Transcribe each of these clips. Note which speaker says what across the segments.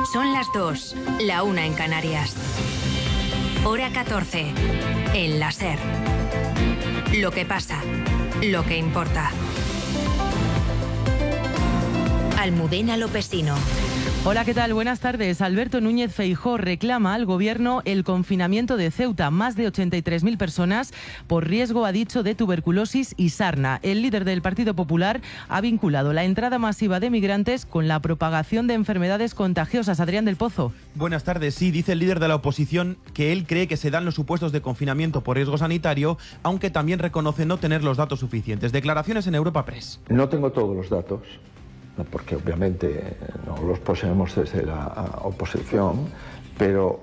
Speaker 1: Son las 2, la 1 en Canarias. Hora 14, en la SER. Lo que pasa, lo que importa. Almudena Lopesino.
Speaker 2: Hola, ¿qué tal? Buenas tardes. Alberto Núñez Feijóo reclama al Gobierno el confinamiento de Ceuta. Más de 83.000 personas por riesgo, ha dicho, de tuberculosis y sarna. El líder del Partido Popular ha vinculado la entrada masiva de migrantes con la propagación de enfermedades contagiosas. Adrián del Pozo.
Speaker 3: Buenas tardes. Sí, dice el líder de la oposición que él cree que se dan los supuestos de confinamiento por riesgo sanitario, aunque también reconoce no tener los datos suficientes. Declaraciones en Europa Press.
Speaker 4: No tengo todos los datos, porque obviamente no los poseemos desde la oposición, pero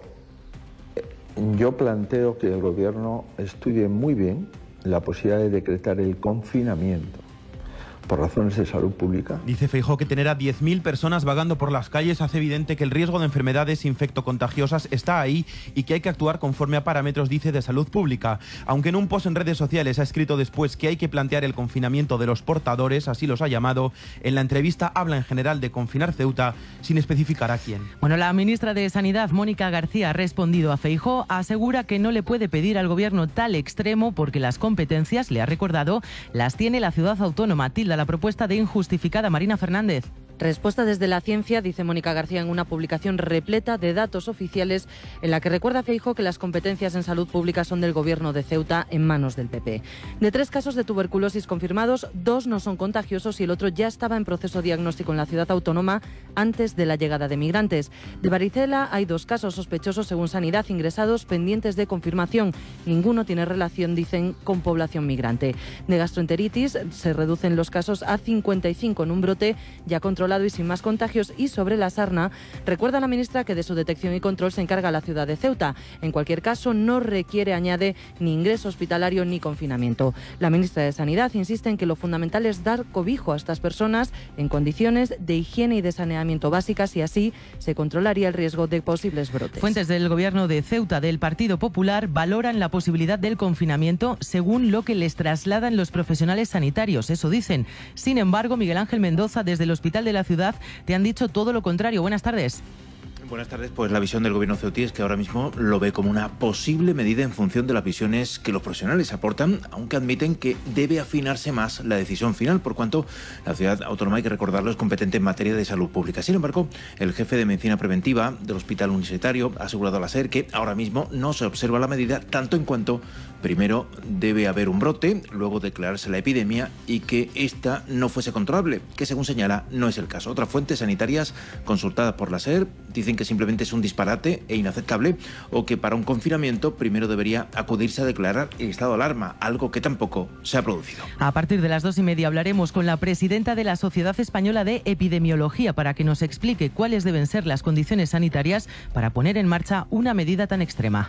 Speaker 4: yo planteo que el Gobierno estudie muy bien la posibilidad de decretar el confinamiento por razones de salud pública.
Speaker 3: Dice Feijóo que tener a 10.000 personas vagando por las calles hace evidente que el riesgo de enfermedades infectocontagiosas está ahí y que hay que actuar conforme a parámetros, dice, de salud pública. Aunque en un post en redes sociales ha escrito después que hay que plantear el confinamiento de los portadores, así los ha llamado, en la entrevista habla en general de confinar Ceuta sin especificar a quién.
Speaker 2: Bueno, la ministra de Sanidad, Mónica García, ha respondido a Feijóo, asegura que no le puede pedir al Gobierno tal extremo porque las competencias, le ha recordado, las tiene la ciudad autónoma. Tilda la propuesta de injustificada. Marina Fernández.
Speaker 5: Respuesta desde la ciencia, dice Mónica García en una publicación repleta de datos oficiales en la que recuerda a Feijóo que las competencias en salud pública son del Gobierno de Ceuta en manos del PP. De 3 casos de tuberculosis confirmados, 2 no son contagiosos y el otro ya estaba en proceso diagnóstico en la ciudad autónoma antes de la llegada de migrantes. De varicela hay 2 casos sospechosos según Sanidad ingresados pendientes de confirmación. Ninguno tiene relación, dicen, con población migrante. De gastroenteritis se reducen los casos a 55 en un brote ya controlado y sin más contagios. Y sobre la sarna, recuerda la ministra que de su detección y control se encarga la ciudad de Ceuta. En cualquier caso, no requiere, añade, ni ingreso hospitalario ni confinamiento. La ministra de Sanidad insiste en que lo fundamental es dar cobijo a estas personas en condiciones de higiene y de saneamiento básicas y así se controlaría el riesgo de posibles brotes.
Speaker 2: Fuentes del Gobierno de Ceuta del Partido Popular valoran la posibilidad del confinamiento según lo que les trasladan los profesionales sanitarios. Eso dicen. Sin embargo, Miguel Ángel Mendoza, desde el Hospital de la Ciudad, te han dicho todo lo contrario. Buenas tardes.
Speaker 6: Buenas tardes. Pues la visión del Gobierno ceutí es que ahora mismo lo ve como una posible medida en función de las visiones que los profesionales aportan, aunque admiten que debe afinarse más la decisión final, por cuanto la ciudad autónoma, hay que recordarlo, es competente en materia de salud pública. Sin embargo, el jefe de medicina preventiva del Hospital Universitario ha asegurado a la SER que ahora mismo no se observa la medida, tanto en cuanto primero debe haber un brote, luego declararse la epidemia y que esta no fuese controlable, que según señala no es el caso. Otras fuentes sanitarias consultadas por la SER dicen que simplemente es un disparate e inaceptable, o que para un confinamiento primero debería acudirse a declarar el estado de alarma, algo que tampoco se ha producido.
Speaker 2: A partir de las 2:30 hablaremos con la presidenta de la Sociedad Española de Epidemiología para que nos explique cuáles deben ser las condiciones sanitarias para poner en marcha una medida tan extrema.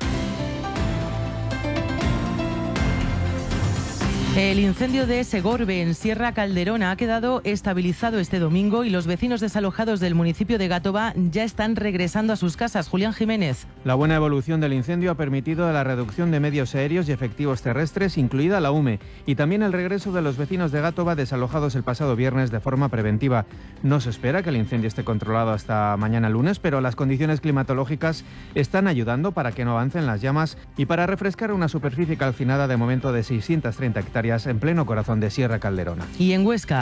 Speaker 2: El incendio de Segorbe, en Sierra Calderona, ha quedado estabilizado este domingo y los vecinos desalojados del municipio de Gátova ya están regresando a sus casas. Julián Jiménez.
Speaker 7: La buena evolución del incendio ha permitido la reducción de medios aéreos y efectivos terrestres, incluida la UME, y también el regreso de los vecinos de Gátova desalojados el pasado viernes de forma preventiva. No se espera que el incendio esté controlado hasta mañana lunes, pero las condiciones climatológicas están ayudando para que no avancen las llamas y para refrescar una superficie calcinada de momento de 630 hectáreas en pleno corazón de Sierra Calderona.
Speaker 2: Y en Huesca,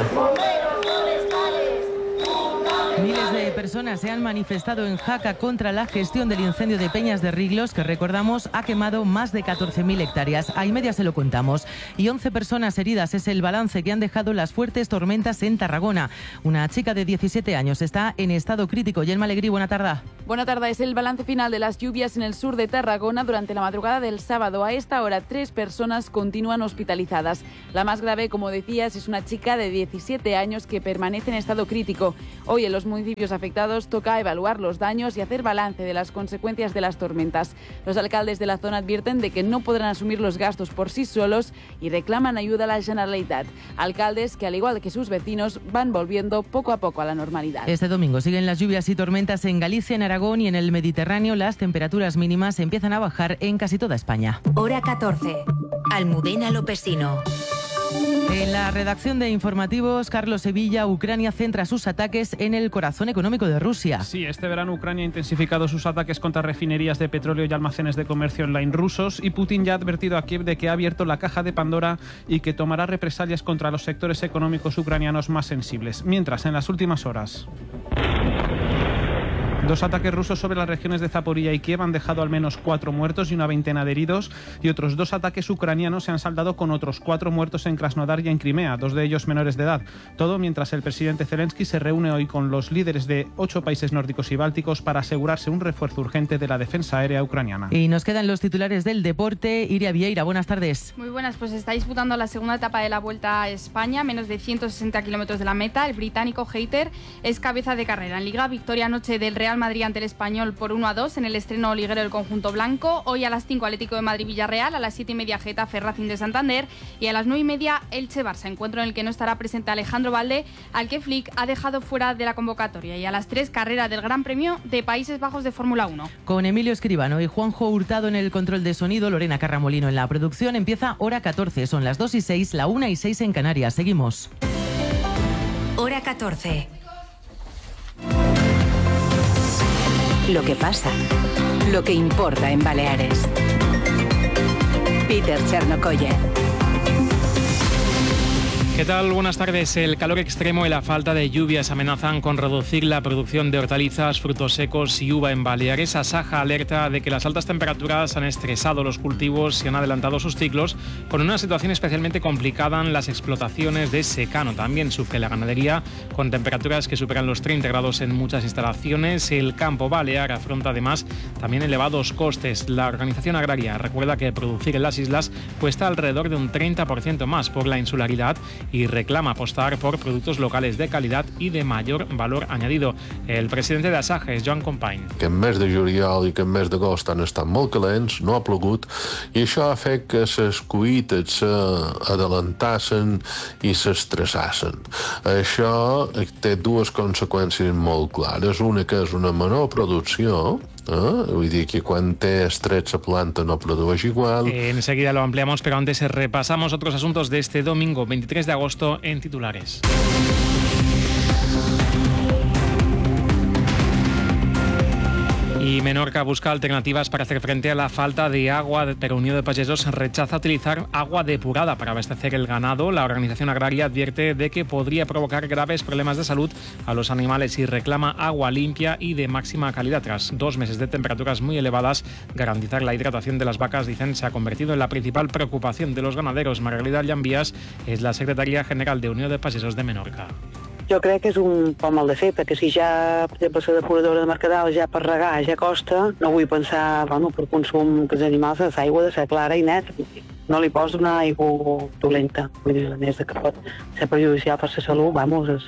Speaker 2: miles de personas se han manifestado en Jaca contra la gestión del incendio de Peñas de Riglos, que recordamos ha quemado más de 14.000 hectáreas. A y media se lo contamos. Y 11 personas heridas es el balance que han dejado las fuertes tormentas en Tarragona. Una chica de 17 años está en estado crítico. Yelma Alegrí, buena tarde.
Speaker 8: Buena tarde. Es el balance final de las lluvias en el sur de Tarragona durante la madrugada del sábado. A esta hora, 3 personas continúan hospitalizadas. La más grave, como decías, es una chica de 17 años que permanece en estado crítico. Hoy en los municipios afectados toca evaluar los daños y hacer balance de las consecuencias de las tormentas. Los alcaldes de la zona advierten de que no podrán asumir los gastos por sí solos y reclaman ayuda a la Generalitat. Alcaldes que, al igual que sus vecinos, van volviendo poco a poco a la normalidad.
Speaker 2: Este domingo siguen las lluvias y tormentas en Galicia, en Aragón y en el Mediterráneo. Las temperaturas mínimas empiezan a bajar en casi toda España.
Speaker 1: Hora 14. Almudena Lopesino.
Speaker 2: En la redacción de informativos, Carlos Sevilla, Ucrania centra sus ataques en el corazón económico de Rusia.
Speaker 9: Sí, este verano Ucrania ha intensificado sus ataques contra refinerías de petróleo y almacenes de comercio online rusos, y Putin ya ha advertido a Kiev de que ha abierto la caja de Pandora y que tomará represalias contra los sectores económicos ucranianos más sensibles. Mientras, en las últimas horas, 2 ataques rusos sobre las regiones de Zaporilla y Kiev han dejado al menos 4 muertos y una veintena de heridos, y otros 2 ataques ucranianos se han saldado con otros 4 muertos en Krasnodar y en Crimea, 2 de ellos menores de edad. Todo mientras el presidente Zelensky se reúne hoy con los líderes de 8 países nórdicos y bálticos para asegurarse un refuerzo urgente de la defensa aérea ucraniana.
Speaker 2: Y nos quedan los titulares del deporte. Iria Vieira, buenas tardes.
Speaker 10: Muy buenas, pues está disputando la segunda etapa de la Vuelta a España, menos de 160 kilómetros de la meta. El británico Hayter es cabeza de carrera. En Liga, victoria anoche del Real Madrid ante el Español por 1-2 en el estreno liguero del conjunto blanco. Hoy a las 5 Atlético de Madrid-Villarreal, a las 7:30 Getafe Racing de Santander y a las 9:30 Elche-Barça, encuentro en el que no estará presente Alejandro Valde, al que Flick ha dejado fuera de la convocatoria. Y a las 3 carrera del Gran Premio de Países Bajos de Fórmula 1.
Speaker 2: Con Emilio Escribano y Juanjo Hurtado en el control de sonido, Lorena Carramolino en la producción, empieza Hora 14. Son las 2:06, la 1:06 en Canarias. Seguimos.
Speaker 1: Hora 14. Lo que pasa, lo que importa en Baleares. Peter Chernokoye.
Speaker 11: ¿Qué tal? Buenas tardes. El calor extremo y la falta de lluvias amenazan con reducir la producción de hortalizas, frutos secos y uva en Baleares. Asaja alerta de que las altas temperaturas han estresado los cultivos y han adelantado sus ciclos, con una situación especialmente complicada en las explotaciones de secano. También sufre la ganadería, con temperaturas que superan los 30 grados en muchas instalaciones. El campo balear afronta además también elevados costes. La organización agraria recuerda que producir en las islas cuesta alrededor de un 30% más por la insularidad y reclama apostar por productos locales de calidad y de mayor valor añadido. El presidente de Asaja és Joan Company.
Speaker 12: Que en mes de juliol i que en mes d'agost han estat molt calents, no ha plogut, i això ha fet que les collites s'adelantassin i s'estressassen. Això té 2 conseqüències molt clares. Una que és una menor producció, vull dir que quan té estrès la planta no produeix igual.
Speaker 11: Enseguida lo ampliamos, pero antes repasamos otros asuntos de este domingo 23 de agosto en titulares. Y Menorca busca alternativas para hacer frente a la falta de agua, pero Unión de Pagesos rechaza utilizar agua depurada para abastecer el ganado. La organización agraria advierte de que podría provocar graves problemas de salud a los animales y reclama agua limpia y de máxima calidad. Tras 2 meses de temperaturas muy elevadas, garantizar la hidratación de las vacas, dicen, se ha convertido en la principal preocupación de los ganaderos. Margarida Llambias es la secretaria general de Unión de Pagesos de Menorca.
Speaker 13: Jo crec que és un poc mal de fer, perquè si ja, per exemple, la depuradora de Mercadal ja per regar ja costa, no vull pensar, bueno, per consum dels animals, l'aigua ha de ser clara i net. No li pots donar aigua dolenta, vull dir, a més de que pot ser perjudicial per la salut, vamos, és...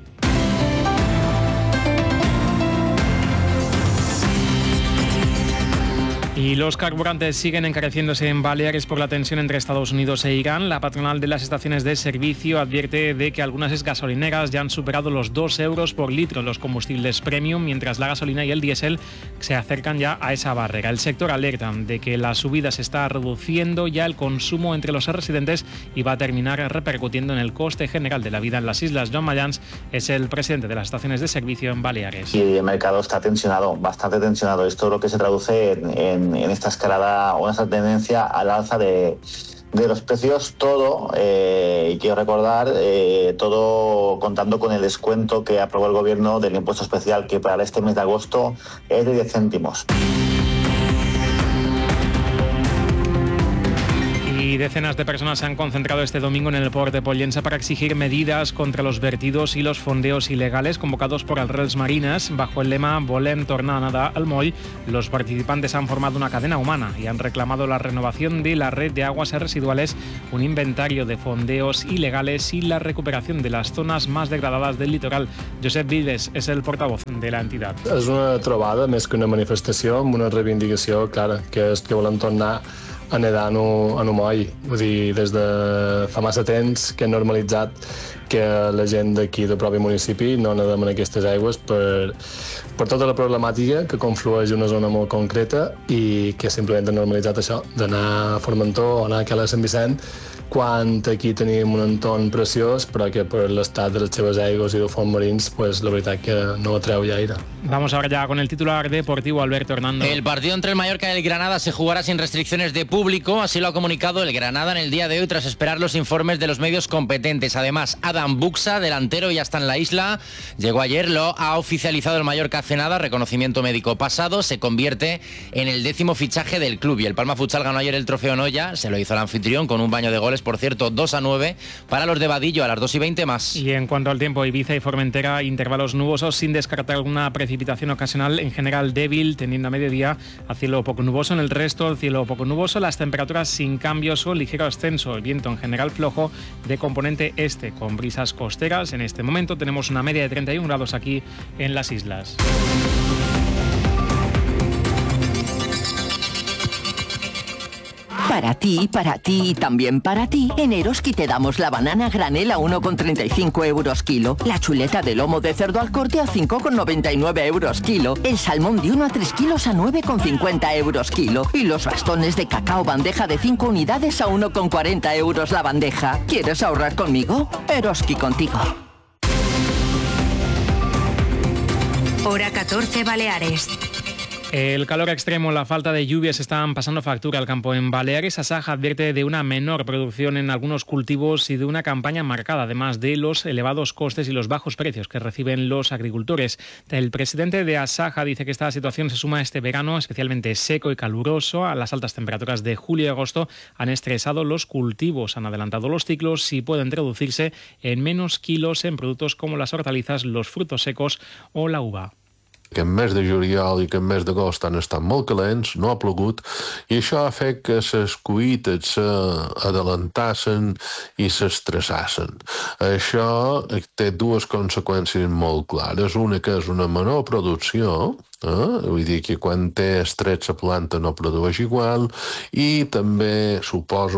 Speaker 11: Y los carburantes siguen encareciéndose en Baleares por la tensión entre Estados Unidos e Irán. La patronal de las estaciones de servicio advierte de que algunas gasolineras ya han superado los 2 euros por litro en los combustibles premium, mientras la gasolina y el diésel se acercan ya a esa barrera. El sector alerta de que la subida se está reduciendo ya el consumo entre los residentes y va a terminar repercutiendo en el coste general de la vida en las islas. John Mayans es el presidente de las estaciones de servicio en Baleares.
Speaker 14: Y el mercado está tensionado, bastante tensionado. Esto es lo que se traduce en esta escalada o en esta tendencia al alza de los precios, todo, y quiero recordar, todo contando con el descuento que aprobó el gobierno del impuesto especial, que para este mes de agosto es de 10 céntimos.
Speaker 11: Y decenas de personas se han concentrado este domingo en el port de Pollença para exigir medidas contra los vertidos y los fondeos ilegales convocados por Arrels Marines. Bajo el lema Volem tornar a nadar al moll, los participantes han formado una cadena humana y han reclamado la renovación de la red de aguas residuales, un inventario de fondeos ilegales y la recuperación de las zonas más degradadas del litoral. Josep Vives es el portavoz de la entidad.
Speaker 15: És una trobada més que una manifestació, amb una reivindicació clara, que és que volem tornar a nedar en un moll. Vull dir, des de fa massa temps que hem normalitzat que la gent d'aquí del propi municipi no nedem en aquestes aigües per tota la problemàtica que conflueix en una zona molt concreta i que simplement hem normalitzat això, d'anar a Formentor o anar a Cala de Sant Vicent quan aquí tenim un entorn preciós, però que per l'estat de les seves aigües i dels fons marins, pues, la veritat que no atreu gaire.
Speaker 11: Vamos ahora ya con el titular deportivo, Alberto Hernando.
Speaker 16: El partido entre el Mallorca y el Granada se jugará sin restricciones de público, así lo ha comunicado el Granada en el día de hoy tras esperar los informes de los medios competentes. Además, Adam Buxa, delantero, ya está en la isla, llegó ayer, lo ha oficializado el Mallorca hace nada, reconocimiento médico pasado, se convierte en el 10º fichaje del club y el Palma Futsal ganó ayer el trofeo Noya, se lo hizo el anfitrión con un baño de goles, por cierto, 2-9 para los de Vadillo a las 2:20 más.
Speaker 11: Y en cuanto al tiempo, Ibiza y Formentera, intervalos nubosos sin descartar alguna precipitación ocasional, en general débil, tendiendo a mediodía a cielo poco nuboso. En el resto, el cielo poco nuboso, las temperaturas sin cambios o ligero ascenso. El viento en general flojo de componente este, con brisas costeras. En este momento tenemos una media de 31 grados aquí en las islas.
Speaker 17: Para ti y también para ti, en Eroski te damos la banana granel a 1,35 euros kilo, la chuleta de lomo de cerdo al corte a 5,99 euros kilo, el salmón de 1 a 3 kilos a 9,50 euros kilo y los bastones de cacao bandeja de 5 unidades a 1,40 euros la bandeja. ¿Quieres ahorrar conmigo? Eroski contigo.
Speaker 1: Hora 14 Baleares.
Speaker 11: El calor extremo, la falta de lluvias están pasando factura al campo en Baleares. Asaja advierte de una menor producción en algunos cultivos y de una campaña marcada, además de los elevados costes y los bajos precios que reciben los agricultores. El presidente de Asaja dice que esta situación se suma a este verano especialmente seco y caluroso. A las altas temperaturas de julio y agosto han estresado los cultivos, han adelantado los ciclos y pueden traducirse en menos kilos en productos como las hortalizas, los frutos secos o la uva.
Speaker 12: Que en mes de juliol i que en mes d'agost han estat molt calents, no ha plogut, i això ha fet que les collites s'adelantassin i s'estressassen. Això té dues conseqüències molt clares. Una que és una menor producció, vull dir que quan té estrets la planta no produeix igual, i també suposa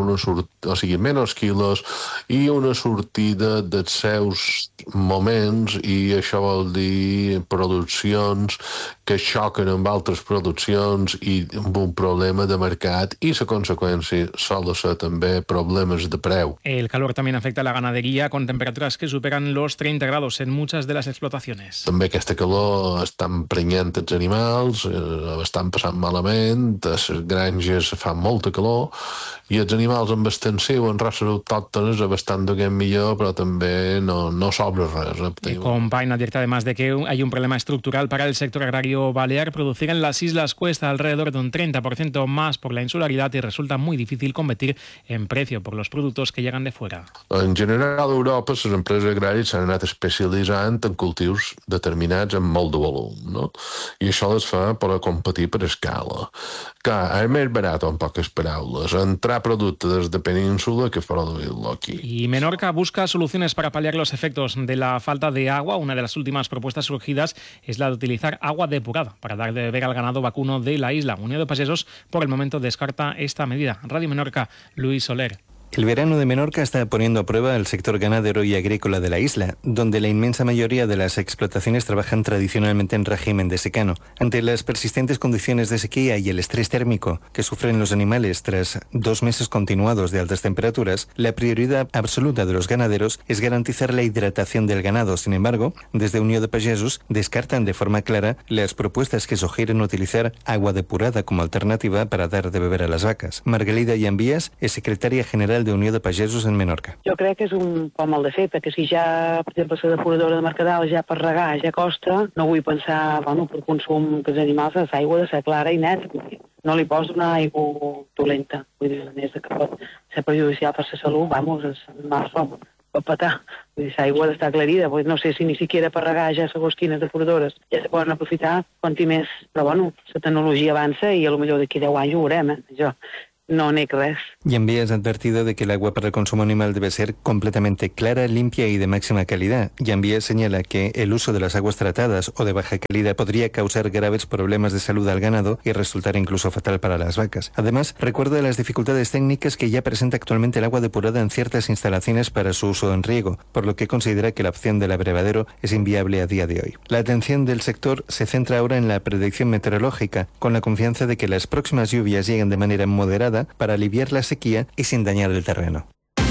Speaker 12: menys quilos i una sortida dels seus moments, i això vol dir produccions que xoquen amb altres produccions i amb un problema de mercat, i la conseqüència sol ser també problemes de preu.
Speaker 11: El calor también afecta a la ganadería con temperaturas que superan los 30 grados en muchas de las explotaciones.
Speaker 12: També aquesta calor està emprenyant els animals, estan passant malament, a les granges fa molta calor, i els animals amb extensiu, en races autòctones, estan duent millor, però també no sobra res.
Speaker 11: Compain advierte además de que hay un problema estructural para el sector agrario balear. Producir en las islas cuesta alrededor de un 30% más por la insularidad y resulta muy difícil competir en precio por los productos que llegan de fuera.
Speaker 12: En general, a Europa, les empreses agràries s'han anat especialitzant en cultius determinats amb molt de volum, no? I això les fa per competir per escala. Clar, és més barat, en poques paraules, entrar producte des de península que produir-lo aquí.
Speaker 11: Y Menorca busca soluciones para paliar los efectos de la falta de agua. Una de las últimas propuestas surgidas es la de utilizar agua depurada para dar de beber al ganado vacuno de la isla. Unión de Pagesos, por el momento, descarta esta medida. Radio Menorca, Luis Soler.
Speaker 18: El verano de Menorca está poniendo a prueba el sector ganadero y agrícola de la isla, donde la inmensa mayoría de las explotaciones trabajan tradicionalmente en régimen de secano. Ante las persistentes condiciones de sequía y el estrés térmico que sufren los animales tras 2 meses continuados de altas temperaturas, la prioridad absoluta de los ganaderos es garantizar la hidratación del ganado. Sin embargo, desde Unió de Pagesos descartan de forma clara las propuestas que sugieren utilizar agua depurada como alternativa para dar de beber a las vacas. Margalida Llambies es secretaria general de Unió de Pagesos en Menorca.
Speaker 13: Jo crec que és un poc mal de fer, perquè si ja, per exemple, la depuradora de Mercadal ja per regar ja costa, no vull pensar, per consum que els animals, l'aigua ha de ser clara i neta. No li pots donar aigua dolenta, vull dir, a més que pot ser perjudicial per la salut, els animals pot petar. Vull dir, l'aigua ha d'estar aclarida, no sé si ni siquiera per regar ja segons quines depuradores ja se poden aprofitar, quanti més, però la tecnologia avança i potser d'aquí 10 anys ho veurem, jo. No n'he res.
Speaker 18: Llambies ha advertido de que el agua para el consumo animal debe ser completamente clara, limpia y de máxima calidad. Llambies señala que el uso de las aguas tratadas o de baja calidad podría causar graves problemas de salud al ganado y resultar incluso fatal para las vacas. Además, recuerda las dificultades técnicas que ya presenta actualmente el agua depurada en ciertas instalaciones para su uso en riego, por lo que considera que la opción del abrevadero es inviable a día de hoy. La atención del sector se centra ahora en la predicción meteorológica, con la confianza de que las próximas lluvias lleguen de manera moderada para aliviar la sequía y sin dañar el terreno.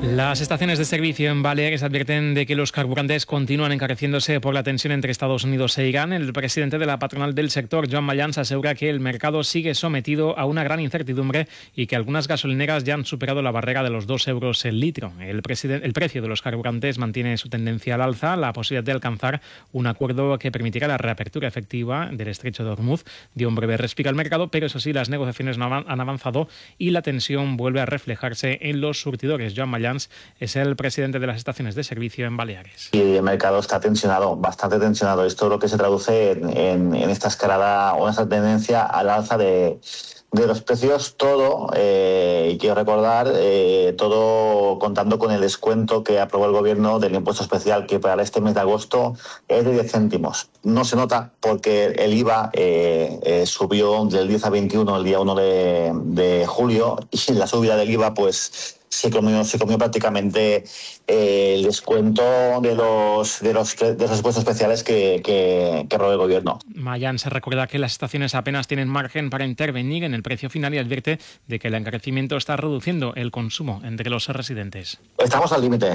Speaker 11: Las estaciones de servicio en Baleares advierten de que los carburantes continúan encareciéndose por la tensión entre Estados Unidos e Irán. El presidente de la patronal del sector, Joan Mayans, asegura que el mercado sigue sometido a una gran incertidumbre y que algunas gasolineras ya han superado la barrera de los 2 euros el litro. El precio de los carburantes mantiene su tendencia al alza. La posibilidad de alcanzar un acuerdo que permitirá la reapertura efectiva del estrecho de Hormuz dio un breve respiro al mercado, pero eso sí, las negociaciones no han avanzado y la tensión vuelve a reflejarse en los surtidores. Joan Mayans es el presidente de las estaciones de servicio en Baleares.
Speaker 14: Y el mercado está tensionado, bastante tensionado. Esto es lo que se traduce en esta escalada o en esta tendencia al alza de los precios, todo, y quiero recordar, todo contando con el descuento que aprobó el gobierno del impuesto especial, que para este mes de agosto es de 10 céntimos. No se nota porque el IVA subió del 10 a 21 el día 1 de julio, y la subida del IVA pues se comió prácticamente el descuento de los impuestos especiales que aprobó el gobierno.
Speaker 11: Mayans se recuerda que las estaciones apenas tienen margen para intervenir en el precio final y advierte de que el encarecimiento está reduciendo el consumo entre los residentes.
Speaker 14: Estamos al límite.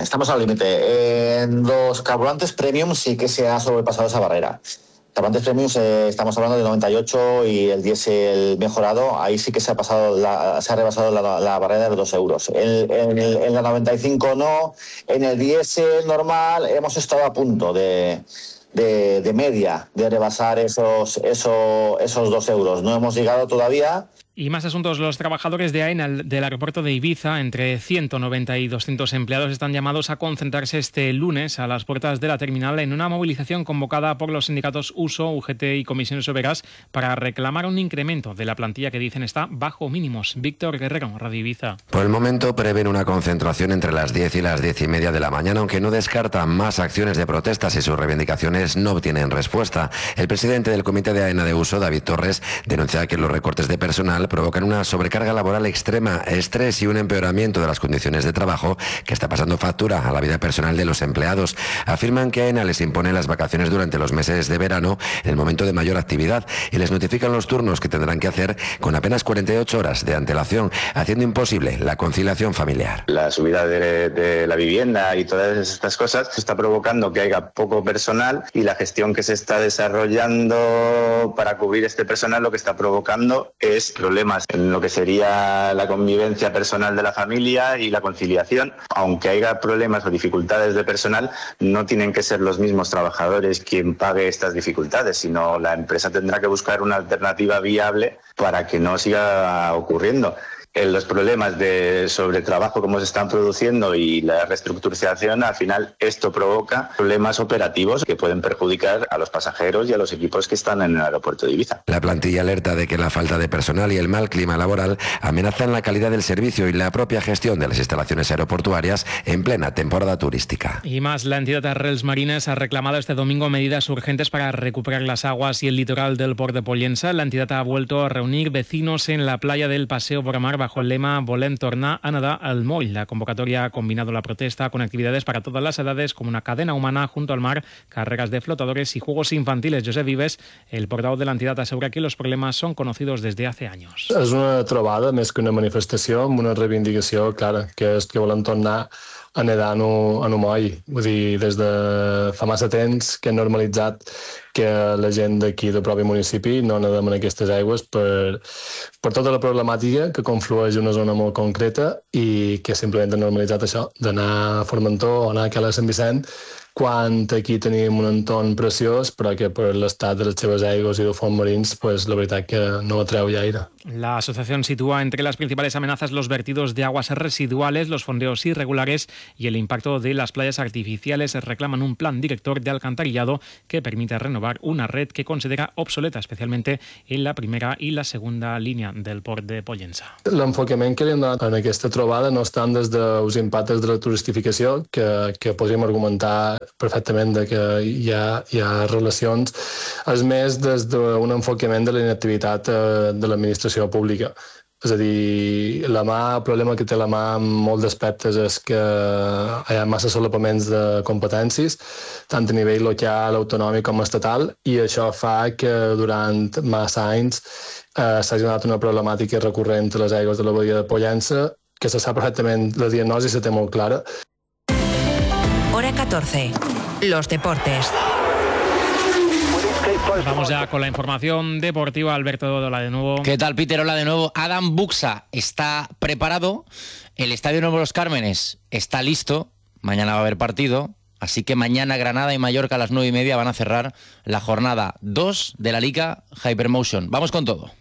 Speaker 14: En los carburantes premium sí que se ha sobrepasado esa barrera. Carburantes premium estamos hablando de 98 y el diésel mejorado, ahí sí que se ha rebasado la barrera de los 2 euros. En la 95 no, en el diésel normal hemos estado a punto de media de rebasar esos 2 euros. No hemos llegado todavía.
Speaker 11: Y más asuntos. Los trabajadores de AENA del aeropuerto de Ibiza, entre 190 y 200 empleados, están llamados a concentrarse este lunes a las puertas de la terminal en una movilización convocada por los sindicatos USO, UGT y Comisiones Obreras para reclamar un incremento de la plantilla que dicen está bajo mínimos. Víctor Guerrero, Radio Ibiza.
Speaker 19: Por el momento prevén una concentración entre las 10 y las 10 y media de la mañana, aunque no descartan más acciones de protesta si sus reivindicaciones no obtienen respuesta. El presidente del comité de AENA de USO, David Torres, denuncia que los recortes de personal provocan una sobrecarga laboral extrema, estrés y un empeoramiento de las condiciones de trabajo que está pasando factura a la vida personal de los empleados. Afirman que AENA les impone las vacaciones durante los meses de verano, en el momento de mayor actividad, y les notifican los turnos que tendrán que hacer con apenas 48 horas de antelación, haciendo imposible la conciliación familiar.
Speaker 20: La subida de la vivienda y todas estas cosas está provocando que haya poco personal, y la gestión que se está desarrollando para cubrir este personal lo que está provocando es problemas en lo que sería la convivencia personal de la familia y la conciliación. Aunque haya problemas o dificultades de personal, no tienen que ser los mismos trabajadores quien pague estas dificultades, sino la empresa tendrá que buscar una alternativa viable para que no siga ocurriendo. Los problemas de sobretrabajo como se están produciendo y la reestructuración, al final esto provoca problemas operativos que pueden perjudicar a los pasajeros y a los equipos que están en el aeropuerto de Ibiza.
Speaker 19: La plantilla alerta de que la falta de personal y el mal clima laboral amenazan la calidad del servicio y la propia gestión de las instalaciones aeroportuarias en plena temporada turística.
Speaker 11: Y más, la entidad Arrels Marines ha reclamado este domingo medidas urgentes para recuperar las aguas y el litoral del Port de Pollença. La entidad ha vuelto a reunir vecinos en la playa del Paseo por Mar bajo el lema Volem tornar a nedar al moll. La convocatoria ha combinado la protesta con actividades para todas las edades, como una cadena humana junto al mar, carreras de flotadores y juegos infantiles. Josep Vives, el portavoz de la entidad, asegura que los problemas son conocidos desde hace años.
Speaker 15: És una trobada més que una manifestació, amb una reivindicació clara, que és que volem tornar a nedar en un moll. Vull dir, des de fa massa temps que hem normalitzat que la gent d'aquí del propi municipi no nedem en aquestes aigües per tota la problemàtica que conflueix en una zona molt concreta, i que simplement hem normalitzat això, d'anar a Formentor o anar a Cala de Sant Vicent, quan aquí tenim un entorn preciós, però que per l'estat de les seves aigües i dels fons marins, pues, la veritat que no atreu gaire.
Speaker 11: La asociación sitúa entre las principales amenazas los vertidos de aguas residuales, los fondeos irregulares y el impacto de las playas artificiales. Reclaman un plan director de alcantarillado que permita renovar una red que considera obsoleta, especialmente en la primera i la segunda línia del port de Pollença.
Speaker 15: L'enfocament que li hem donat en aquesta trobada no estan des dels impactes de la turistificació, que podríem argumentar perfectament de que hi ha relacions, és més des d'un enfocament de la inactivitat de l'administració pública. És a dir, el problema que té la mà en molts aspectes és que hi ha massa solapaments de competències, tant a nivell local, autonòmic com estatal, i això fa que durant massa anys s'ha donat una problemàtica recurrent a les aigües de la badia de Pollença, que se sap perfectament la diagnosi, se té molt clara.
Speaker 1: Hora 14. Los deportes.
Speaker 11: Vamos ya con la información deportiva. Alberto, hola de nuevo.
Speaker 16: ¿Qué tal, Peter? Hola de nuevo. Adam Buxa está preparado. El Estadio Nuevo Los Cármenes está listo. Mañana va a haber partido. Así que mañana Granada y Mallorca a las 9:30 van a cerrar la jornada 2 de la Liga Hypermotion. Vamos con todo.